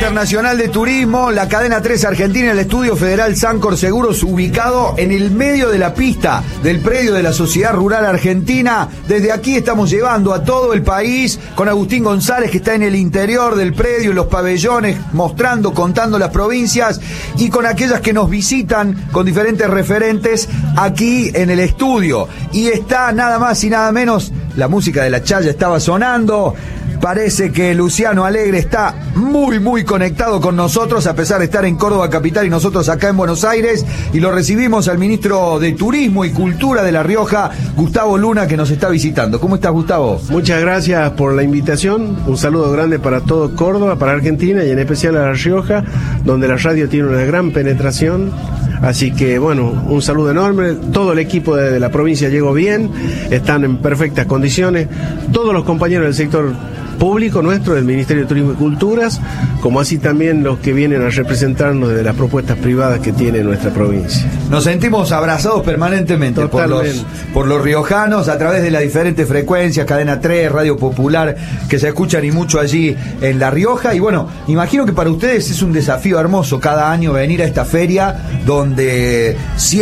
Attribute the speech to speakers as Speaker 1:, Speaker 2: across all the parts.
Speaker 1: Internacional de Turismo, la cadena 3 Argentina, el estudio federal Sancor Seguros, ubicado en el medio de la pista del predio de la Sociedad Rural Argentina. Desde aquí estamos llevando a todo el país con Agustín González, que está en el interior del predio, en los pabellones, mostrando, contando las provincias, y con aquellas que nos visitan con diferentes referentes aquí en el estudio. Y está nada más y nada menos, la música de la Chaya estaba sonando. Parece que Luciano Alegre está muy conectado con nosotros, a pesar de estar en Córdoba capital y nosotros acá en Buenos Aires, y lo recibimos al ministro de Turismo y Cultura de La Rioja, Gustavo Luna, que nos está visitando. ¿Cómo estás, Gustavo?
Speaker 2: Muchas gracias por la invitación, un saludo grande para todo Córdoba, para Argentina y en especial a La Rioja, donde la radio tiene una gran penetración. Así que, bueno, un saludo enorme. Todo el equipo de la provincia llegó bien, están en perfectas condiciones. Todos los compañeros del sector público nuestro, del Ministerio de Turismo y Culturas, como así también los que vienen a representarnos de las propuestas privadas que tiene nuestra provincia.
Speaker 1: Nos sentimos abrazados permanentemente por los riojanos a través de las diferentes frecuencias, Cadena 3, Radio Popular, que se escuchan y mucho allí en La Rioja. Y bueno, imagino que para ustedes es un desafío hermoso cada año venir a esta feria donde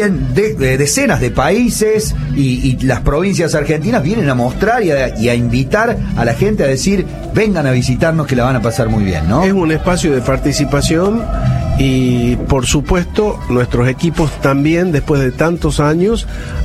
Speaker 1: decenas de países y las provincias argentinas vienen a mostrar y a invitar a la gente a decir: vengan a visitarnos, que la van a pasar muy bien, ¿no?
Speaker 2: Es un espacio de participación y, por supuesto, nuestros equipos también, después de tantos años,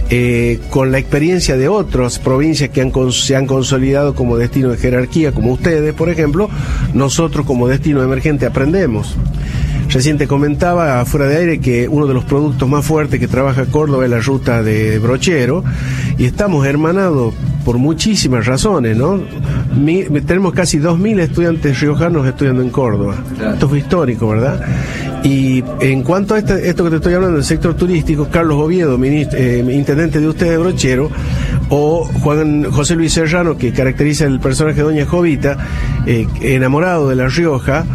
Speaker 2: con la experiencia de otras provincias que se han consolidado como destino de jerarquía, como ustedes, por ejemplo, nosotros como destino emergente aprendemos. Recién te comentaba fuera de aire que uno de los productos más fuertes que trabaja Córdoba es la ruta de Brochero, y estamos hermanados por muchísimas razones, ¿no? Tenemos casi 2.000 estudiantes riojanos estudiando en Córdoba. Claro. Esto fue histórico, ¿verdad? Y en cuanto a esto que te estoy hablando del sector turístico, Carlos Oviedo, intendente de ustedes de Brochero, o José Luis Serrano, que caracteriza el personaje de Doña Jovita, enamorado de La Rioja,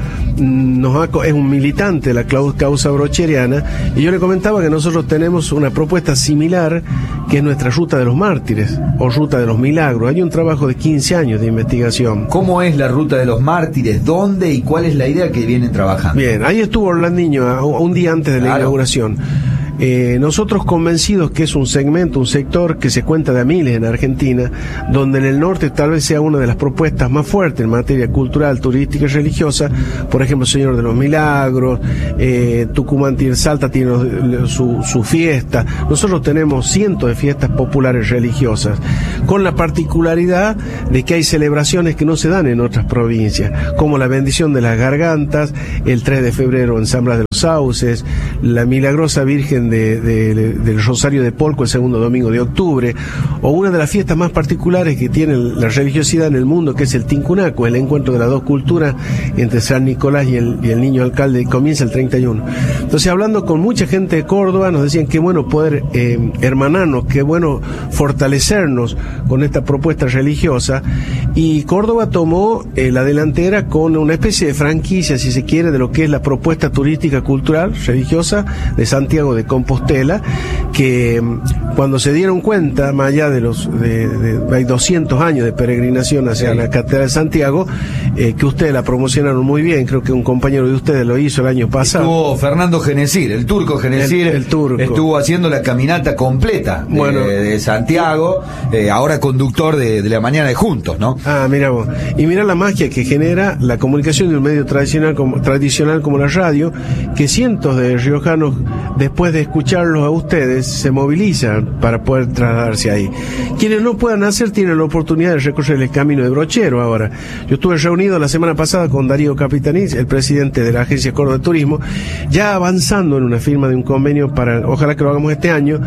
Speaker 2: es un militante de la causa brocheriana, y yo le comentaba que nosotros tenemos una propuesta similar, que es nuestra Ruta de los Mártires o Ruta de los Milagros. Hay un trabajo de 15 años de investigación.
Speaker 1: ¿Cómo es la Ruta de los Mártires? ¿Dónde y cuál es la idea que vienen trabajando?
Speaker 2: Bien, ahí estuvo Orlandiño un día antes de la inauguración. Nosotros convencidos que es un sector que se cuenta de a miles en Argentina, donde en el norte tal vez sea una de las propuestas más fuertes en materia cultural, turística y religiosa. Por ejemplo, Señor de los Milagros, Tucumán tiene, Salta tiene su fiesta. Nosotros tenemos cientos de fiestas populares religiosas, con la particularidad de que hay celebraciones que no se dan en otras provincias, como la bendición de las gargantas, el 3 de febrero en San Blas de los Sauces, la milagrosa Virgen del Rosario de Polco el segundo domingo de octubre, o una de las fiestas más particulares que tiene la religiosidad en el mundo, que es el Tincunaco, el encuentro de las dos culturas entre San Nicolás y el Niño Alcalde, comienza el 31. Entonces, hablando con mucha gente de Córdoba, nos decían qué bueno poder hermanarnos, qué bueno fortalecernos con esta propuesta religiosa, y Córdoba tomó la delantera con una especie de franquicia, si se quiere, de lo que es la propuesta turística, cultural, religiosa de Santiago de Compostela, que cuando se dieron cuenta, más allá de hay 200 años de peregrinación hacia la Catedral de Santiago, que ustedes la promocionaron muy bien, creo que un compañero de ustedes lo hizo el año pasado.
Speaker 1: Estuvo Fernando Genesir, el turco Genesir,
Speaker 2: el turco.
Speaker 1: Estuvo haciendo la caminata completa de Santiago, ahora conductor de la mañana de Juntos, ¿no?
Speaker 2: Ah, mira vos. Y mira la magia que genera la comunicación de un medio tradicional como la radio, que cientos de riojanos, después de escucharlos a ustedes, se movilizan para poder trasladarse ahí. Quienes no puedan hacer tienen la oportunidad de recorrer el camino de Brochero ahora. Yo estuve reunido la semana pasada con Darío Capitanich, el presidente de la Agencia Córdoba de Turismo, ya avanzando en una firma de un convenio ojalá que lo hagamos este año,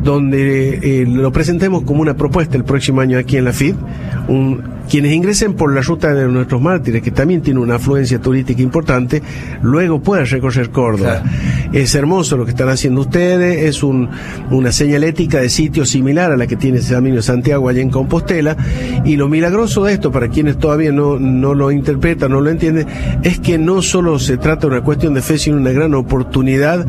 Speaker 2: donde lo presentemos como una propuesta el próximo año aquí en la FID. Quienes ingresen por la Ruta de nuestros Mártires, que también tiene una afluencia turística importante, luego puedan recorrer Córdoba. Claro. Es hermoso lo que están haciendo ustedes, es una señalética de sitio similar a la que tiene ese Camino de Santiago allá en Compostela, y lo milagroso de esto, para quienes todavía no lo interpretan, no lo entienden, es que no solo se trata de una cuestión de fe, sino una gran oportunidad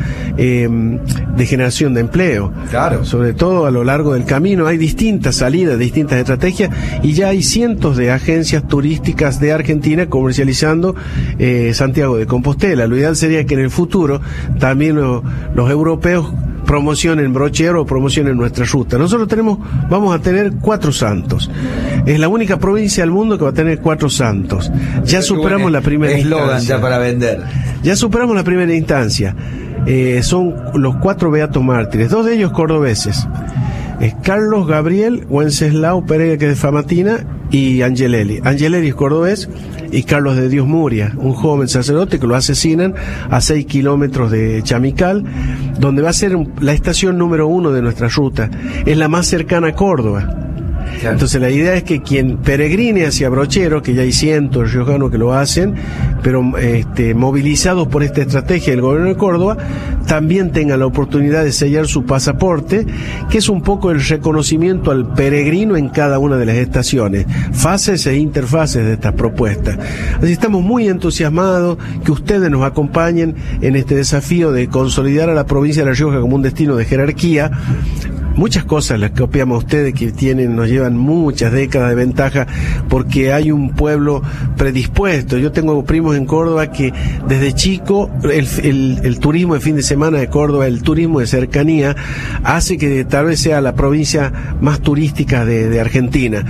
Speaker 2: de generación de empleo.
Speaker 1: Claro.
Speaker 2: Sobre todo a lo largo del camino hay distintas salidas, distintas estrategias, y ya hay cientos de agencias turísticas de Argentina comercializando Santiago de Compostela. Lo ideal sería que en el futuro también los europeos promocionen Brochero o promocionen nuestra ruta. Nosotros vamos a tener 4 santos. Es la única provincia del mundo que va a tener 4 santos. Ya superamos la primera instancia.
Speaker 1: Ya para vender.
Speaker 2: Ya superamos la primera instancia. Son los 4 beatos mártires, 2 de ellos cordobeses. Carlos Gabriel Wenceslao Pereira, que es de Famatina, y Angelelli. Angelelli es cordobés, y Carlos de Dios Muria, un joven sacerdote que lo asesinan a 6 kilómetros de Chamical, donde va a ser la estación número 1 de nuestra ruta. Es la más cercana a Córdoba. Claro. Entonces la idea es que quien peregrine hacia Brochero, que ya hay cientos riojanos que lo hacen, pero movilizados por esta estrategia del gobierno de Córdoba, también tenga la oportunidad de sellar su pasaporte, que es un poco el reconocimiento al peregrino en cada una de las estaciones, fases e interfaces de estas propuestas. Así estamos muy entusiasmados que ustedes nos acompañen en este desafío de consolidar a la provincia de La Rioja como un destino de jerarquía. Muchas cosas las copiamos a ustedes, que nos llevan muchas décadas de ventaja, porque hay un pueblo predispuesto. Yo tengo primos en Córdoba que desde chico el turismo de fin de semana de Córdoba, el turismo de cercanía, hace que tal vez sea la provincia más turística de Argentina.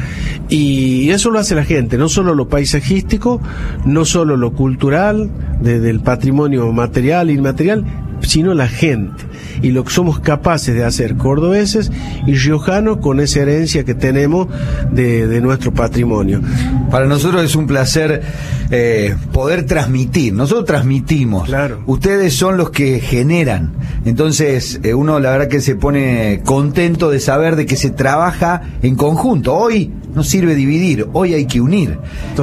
Speaker 2: Y eso lo hace la gente, no solo lo paisajístico, no solo lo cultural, del patrimonio material e inmaterial, sino la gente, y lo que somos capaces de hacer cordobeses y riojanos con esa herencia que tenemos de nuestro patrimonio.
Speaker 1: Para nosotros es un placer poder transmitir. Nosotros transmitimos.
Speaker 2: Claro.
Speaker 1: Ustedes son los que generan. Entonces uno la verdad que se pone contento de saber de que se trabaja en conjunto. Hoy no sirve dividir, hoy hay que unir.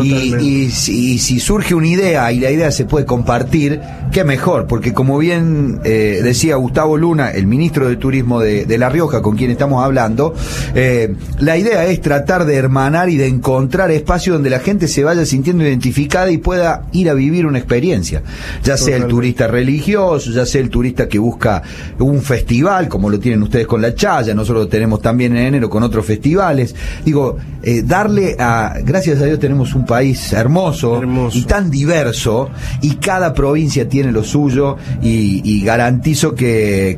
Speaker 1: Y si surge una idea y la idea se puede compartir, qué mejor, porque como bien decía Gustavo Luna, el ministro de Turismo de La Rioja, con quien estamos hablando, la idea es tratar de hermanar y de encontrar espacios donde la gente se vaya sintiendo identificada y pueda ir a vivir una experiencia, ya sea el turista religioso, ya sea el turista que busca un festival, como lo tienen ustedes con la Chaya, nosotros lo tenemos también en enero con otros festivales. Digo, gracias a Dios tenemos un país hermoso y tan diverso, y cada provincia tiene lo suyo, y garantizo que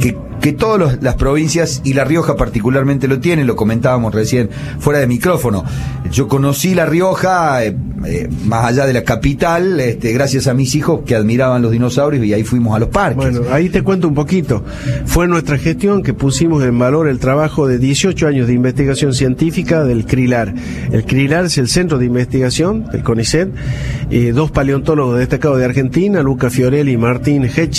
Speaker 1: todas las provincias, y La Rioja particularmente lo tiene, lo comentábamos recién fuera de micrófono. Yo conocí La Rioja más allá de la capital, gracias a mis hijos que admiraban los dinosaurios, y ahí fuimos a los parques.
Speaker 2: Bueno, ahí te cuento un poquito. Fue nuestra gestión que pusimos en valor el trabajo de 18 años de investigación científica del CRILAR. El CRILAR es el Centro de Investigación del CONICET, 2 paleontólogos destacados de Argentina, Luca Fiorelli y Martín Hech,